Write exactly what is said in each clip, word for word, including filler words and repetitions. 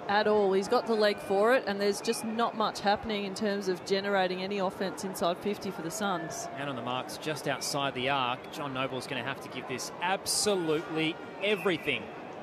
at all. He's got the leg for it, and there's just not much happening in terms of generating any offence inside fifty for the Suns. And on the marks just outside the arc, John Noble's going to have to give this absolutely everything.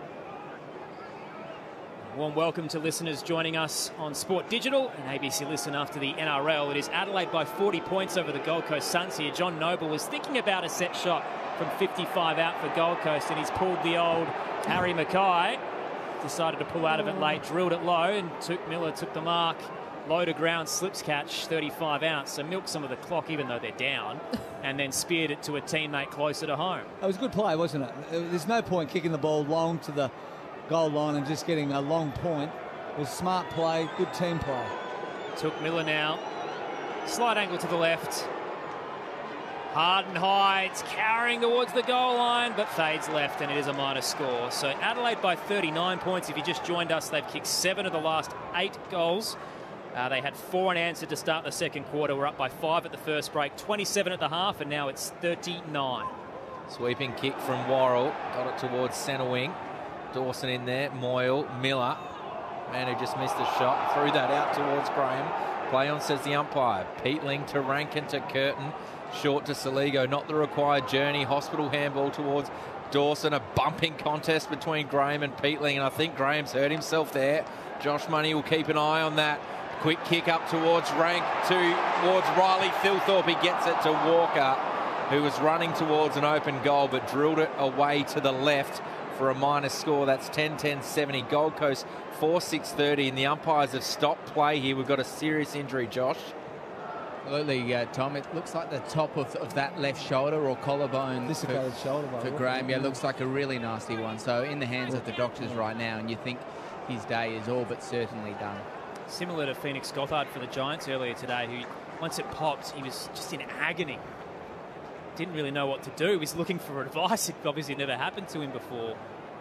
Warm welcome to listeners joining us on Sport Digital and A B C Listen after the N R L. It is Adelaide by forty points over the Gold Coast Suns here. John Noble was thinking about a set shot from fifty-five out for Gold Coast, and he's pulled the old Harry Mackay. Decided to pull out of it late, drilled it low, and Touk Miller took the mark. Low to ground, slips catch, thirty-five out. So milked some of the clock, even though they're down, and then speared it to a teammate closer to home. It was a good play, wasn't it? There's no point kicking the ball long to the goal line and just getting a long point. It was smart play, good team play. Touk Miller now. Slight angle to the left. Hard and high. It's carrying towards the goal line, but fades left, and it is a minus score. So Adelaide by thirty-nine points. If you just joined us, they've kicked seven of the last eight goals. Uh, they had four unanswered to start the second quarter. We're up by five at the first break, twenty-seven at the half, and now it's thirty-nine. Sweeping kick from Worrell. Got it towards centre wing. Dawson in there. Moyle. Miller. Man who just missed a shot. Threw that out towards Graham. Play on, says the umpire. Peatling to Rankin to Curtin. Short to Saligo. Not the required journey. Hospital handball towards Dawson. A bumping contest between Graham and Peatling, and I think Graham's hurt himself there. Josh Money will keep an eye on that. Quick kick up towards Rank, towards Riley Thilthorpe. He gets it to Walker, who was running towards an open goal but drilled it away to the left for a minus score. That's ten ten seventy. Gold Coast four six thirty, and the umpires have stopped play here. We've got a serious injury, Josh. Absolutely, uh, Tom. It looks like the top of, of that left shoulder or collarbone Dislocated for, shoulder for Graham. Yeah, looks like a really nasty one. So in the hands of the doctors right now, and you think his day is all but certainly done. Similar to Phoenix Gothard for the Giants earlier today, who once it popped, he was just in agony. Didn't really know what to do. He was looking for advice. It obviously never happened to him before.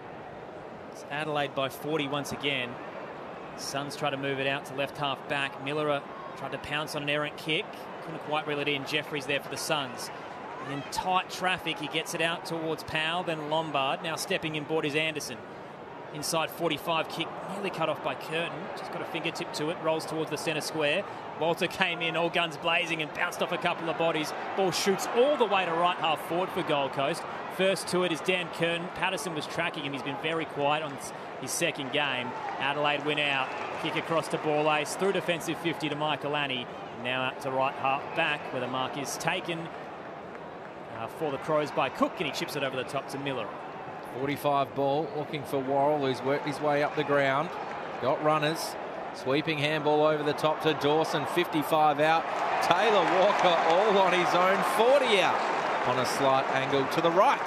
It's Adelaide by forty once again. Suns try to move it out to left half back. Miller tried to pounce on an errant kick. Couldn't quite reel it in. Jeffries there for the Suns. In tight traffic, he gets it out towards Powell, then Lombard. Now stepping in board is Anderson. Inside forty-five kick, nearly cut off by Curtin. Just got a fingertip to it, rolls towards the centre square. Walter came in, all guns blazing, and bounced off a couple of bodies. Ball shoots all the way to right half forward for Gold Coast. First to it is Dan Curtin. Patterson was tracking him. He's been very quiet on his second game. Adelaide win out. Kick across to Ball Ace, through defensive fifty to Michael Annie. Now out to right half back, where the mark is taken uh, for the Crows by Cook, and he chips it over the top to Miller. forty-five ball, looking for Worrell, who's worked his way up the ground. Got runners. Sweeping handball over the top to Dawson, fifty-five out. Taylor Walker all on his own, forty out on a slight angle to the right.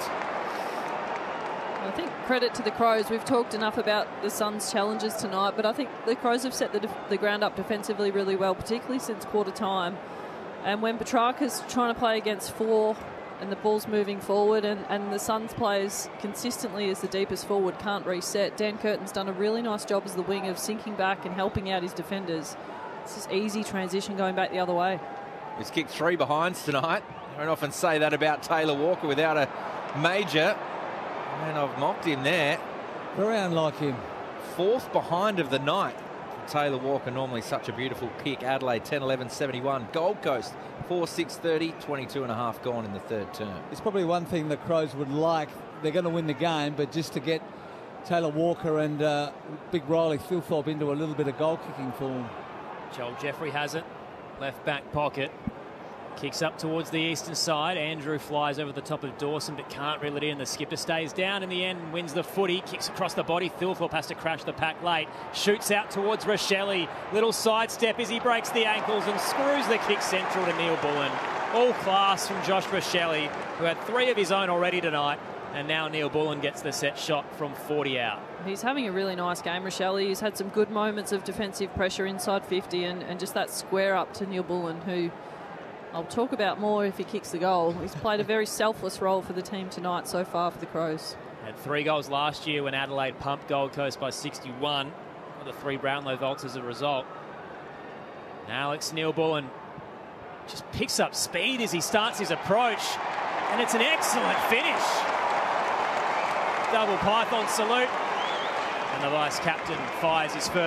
I think credit to the Crows. We've talked enough about the Suns' challenges tonight, but I think the Crows have set the, the ground up defensively really well, particularly since quarter time. And when Petrarca's trying to play against four and the ball's moving forward, and, and the Suns players consistently as the deepest forward can't reset, Dan Curtin's done a really nice job as the wing of sinking back and helping out his defenders. It's this easy transition going back the other way. He's kicked three behinds tonight. I don't often say that about Taylor Walker without a major. And I've mocked him there. Very unlike him. Fourth behind of the night. Taylor Walker, normally such a beautiful kick. Adelaide ten eleven seventy-one. Gold Coast four six thirty, twenty-two and a half gone in the third term. It's probably one thing the Crows would like. They're going to win the game, but just to get Taylor Walker and uh, big Riley Thilthorpe into a little bit of goal kicking form. Joel Jeffrey has it. Left back pocket. Kicks up towards the eastern side. Andrew flies over the top of Dawson but can't reel it in. The skipper stays down in the end and wins the footy. Kicks across the body. Thilthorpe has to crash the pack late. Shoots out towards Rochelle. Little sidestep as he breaks the ankles and screws the kick central to Neil Bullen. All class from Josh Rochelle, who had three of his own already tonight. And now Neil Bullen gets the set shot from forty out. He's having a really nice game, Rochelle. He's had some good moments of defensive pressure inside fifty, and, and just that square up to Neil Bullen, who I'll talk about more if he kicks the goal. He's played a very selfless role for the team tonight so far for the Crows. Had three goals last year when Adelaide pumped Gold Coast by sixty-one. Got the three Brownlow vaults as a result. Now Alex Neil Bullen just picks up speed as he starts his approach, and it's an excellent finish. Double python salute, and the vice captain fires his first